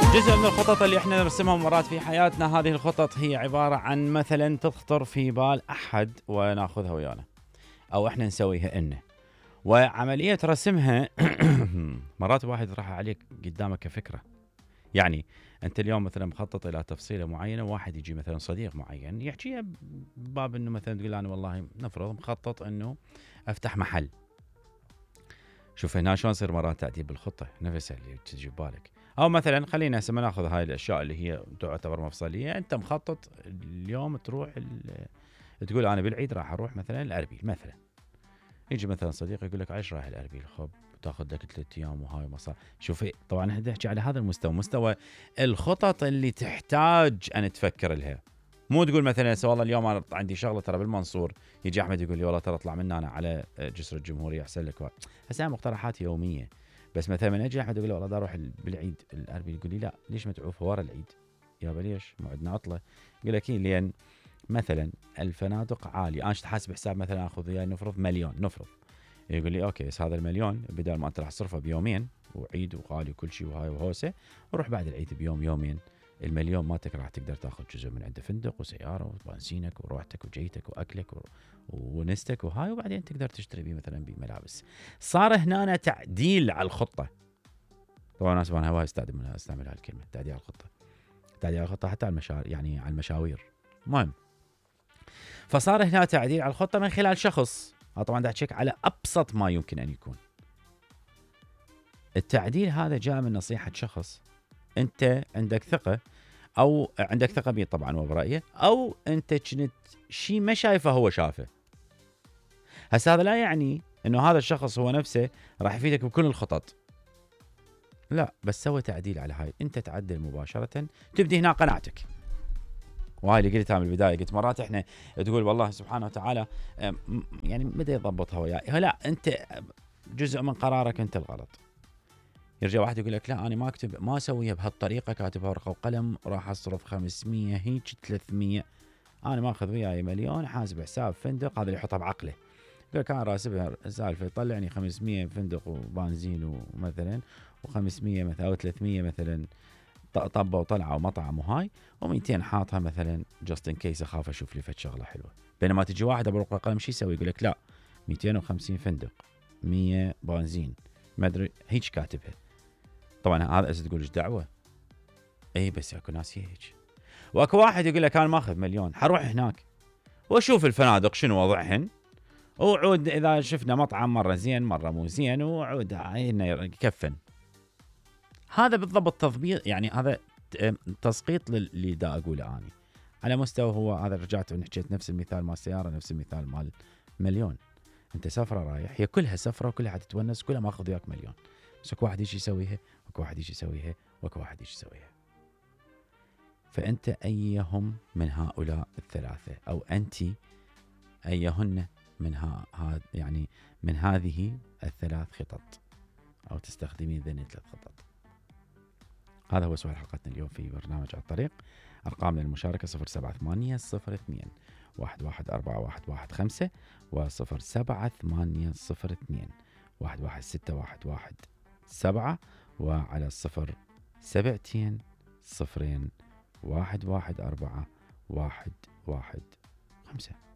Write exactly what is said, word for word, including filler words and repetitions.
جزء من الخطط اللي احنا نرسمها مرات في حياتنا، هذه الخطط هي عبارة عن مثلا تخطر في بال أحد وناخذها ويانا، أو احنا نسويها إنه، وعملية رسمها مرات واحد راح عليك قدامك كفكرة. يعني أنت اليوم مثلا مخطط إلى تفصيلة معينة، واحد يجي مثلا صديق معين يحكيها بباب إنه مثلا تقول أنا والله نفرض مخطط إنه أفتح محل. شوف هنا شلون يصير مرات تعديل بالخطة نفسها اللي تجي ببالك. او مثلا خلينا هسه ناخذ هاي الاشياء اللي هي تعتبر مفصليه. انت مخطط اليوم تروح تقول انا بالعيد راح اروح مثلا الاربيل مثلا. يجي مثلا صديق يقول لك عايش رايح الاربيل، خب تاخذ لك ثلاث ايام وهاي مصاري. شوفي طبعا احنا نحكي على هذا المستوى، مستوى الخطط اللي تحتاج ان تفكر لها. مو تقول مثلا والله اليوم انا عندي شغله ترى بالمنصور، يجي احمد يقول لي والله ترى اطلع من انا على جسر الجمهوريه احسن لك. هسه مقترحات يوميه، بس مثلا من اجي احمد يقول لي والله دا اروح بالعيد الاربيل، يقول لي لا ليش ما تعوف ورا العيد؟ يابا ليش؟ موعدنا عطله. يقول لك لين مثلا الفنادق عاليه، انا حاسب حساب مثلا اخذ وياي نفرض مليون نفرض. يقول لي اوكي بس هذا المليون بدل ما انت راح تصرفه بيومين وعيد وغالي وكل شيء وهاي وهوسه، وروح بعد العيد بيوم يومين. المليون مالتك راح تقدر تاخذ جزء من عنده فندق وسياره وبنزينك وروحتك وجيتك واكلك و... ونستك وهاي، وبعدين تقدر تشتري بيه مثلا بملابس. صار هنا تعديل على الخطه. طبعا ناس انا هواي استخدم استعمل هالكلمه تعديل على الخطه. تعديل على الخطه حتى على المشاوير، يعني على المشاوير. المهم فصار هنا تعديل على الخطه من خلال شخص. طبعا دا تشيك على ابسط ما يمكن ان يكون. التعديل هذا جاء من نصيحه شخص انت عندك ثقه، او عندك ثقه بيه طبعا وبرايه، او انت كنت شيء ما شايفه هو شافه. هسه هذا لا يعني انه هذا الشخص هو نفسه راح يفيدك بكل الخطط، لا، بس سوى تعديل على هاي، انت تعدل مباشره تبدي هنا قناعتك. وهاي اللي قلتها من البدايه، قلت مرات احنا تقول والله سبحانه وتعالى يعني متى يضبطها وياي، لا انت جزء من قرارك انت الغلط. يرجع واحد يقول لك لا انا ما اكتب ما اسويها بهالطريقه، كاتبها ورقه وقلم راح اصرف خمسمية هيك ثلاثمية، انا ماخذ وياي مليون حاسب حساب فندق، هذا اللي يحطها بعقله. يقول كان راسبها سالفه يطلعني خمسمية فندق وبنزين ومثلا وخمسمية مثلا او ثلاثمية مثلا طبه وطلعه ومطعم وهاي، ومئتين حاطها مثلا جاست ان كيس اخاف اشوف لي فد شغله حلوه. بينما تجي واحد بورقه قلم شو يسوي؟ يقول لك لا مئتين وخمسين فندق مية بنزين ما ادري هيك كاتبها. طبعا هذا اسد تقول ايش دعوه؟ اي بس اكو ناس هيك. واكو واحد يقول لك انا ماخذ مليون حروح هناك واشوف الفنادق شنو وضعهن، وعود اذا شفنا مطعم مره زين مره مو زين وعود هنا يكفن. هذا بالضبط تضبيط، يعني هذا تسقيط اللي دا اقوله اني على مستوى. هو هذا رجعت ونحكيت نفس المثال مال السياره، نفس المثال مال مليون. انت سفره رايح، هي كلها سفره وكلها حتتونس، كلها ماخذ وياك مليون، بس اكو واحد يجي يسويها واكو واحد يجي يسويها واكو واحد يجي يسويها. فانت ايهم من هؤلاء الثلاثه، او انت ايهن من ها, ها يعني من هذه الثلاث خطط، او تستخدمين ذني ثلاث خطط؟ هذا هو سؤال حلقتنا اليوم في برنامج على الطريق. أرقامنا للمشاركة صفر سبعة ثمانية صفر اثنين واحد واحد أربعة واحد واحد خمسة وصفر سبعة ثمانية صفر اثنين واحد واحد ستة واحد واحد سبعة، وعلى الصفر سبعتين صفرين واحد واحد أربعة واحد واحد خمسة.